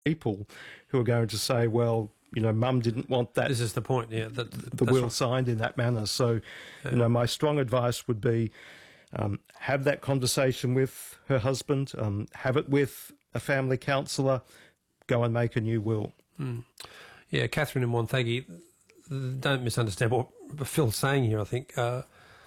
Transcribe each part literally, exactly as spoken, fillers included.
people who are going to say, well, you know, mum didn't want that. This is the point, yeah. That, the will right. signed in that manner. So, yeah. you know, my strong advice would be um, have that conversation with her husband, um, have it with a family counsellor, go and make a new will. Mm. Yeah, Catherine and Wonthaggi, don't misunderstand what Phil's saying here, I think. Uh,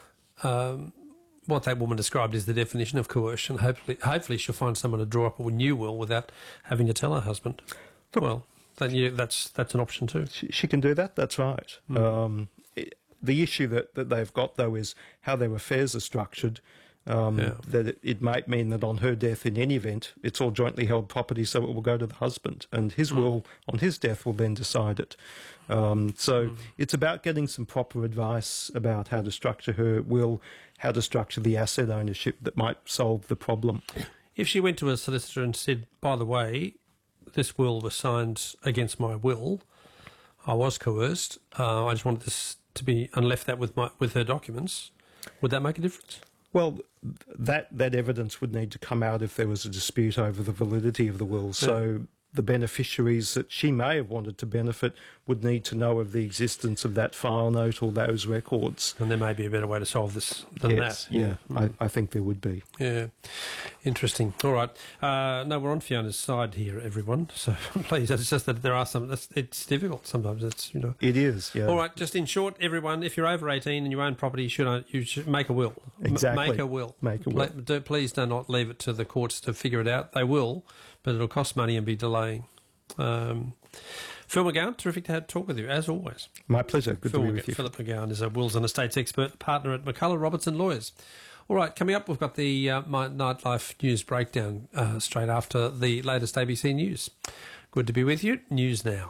um, what that woman described is the definition of coercion. Hopefully, hopefully she'll find someone to draw up a new will without having to tell her husband. Well, then you, that's that's an option too. She, she can do that, that's right. Mm. Um, it, the issue that, that they've got, though, is how their affairs are structured. Um, yeah. That it, it might mean that on her death, in any event, it's all jointly held property, so it will go to the husband, and his mm. will on his death will then decide it. Um, so mm. it's about getting some proper advice about how to structure her will, how to structure the asset ownership that might solve the problem. If she went to a solicitor and said, by the way, this will was signed against my will, I was coerced, uh, I just wanted this to be, and left that with my with her documents, would that make a difference? Well, that that evidence would need to come out if there was a dispute over the validity of the will. So yeah. the beneficiaries that she may have wanted to benefit would need to know of the existence of that file note or those records. And there may be a better way to solve this than yes, that. Yeah, mm. I, I think there would be. Yeah, interesting. All right. Uh, no, we're on Fiona's side here, everyone. So please, it's just that there are some. It's, it's difficult sometimes. It's you know. It is. Yeah. All right. Just in short, everyone, if you're over eighteen and you own property, you should you should make a will. Exactly. M- make a will. Make a will. Let, do, please do not leave it to the courts to figure it out. They will, but it'll cost money and be delaying. Um, Phil McGowan, terrific to have, talk with you, as always. My pleasure. Good Phil to be with you. Philip McGowan is a wills and estates expert, partner at McCullough Robertson Lawyers. All right, coming up, we've got the uh, My Nightlife News breakdown uh, straight after the latest A B C News. Good to be with you. News now.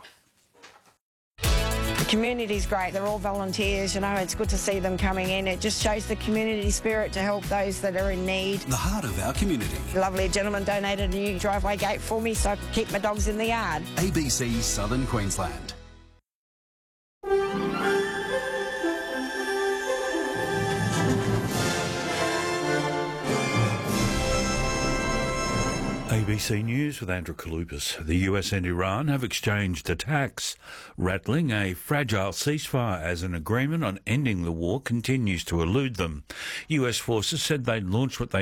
The community's great. They're all volunteers, you know. It's good to see them coming in. It just shows the community spirit to help those that are in need. The heart of our community. Lovely gentleman donated a new driveway gate for me so I can keep my dogs in the yard. A B C Southern Queensland. A B C News with Andrew Kalupas. The U S and Iran have exchanged attacks, rattling a fragile ceasefire as an agreement on ending the war continues to elude them. U S forces said they'd launched what they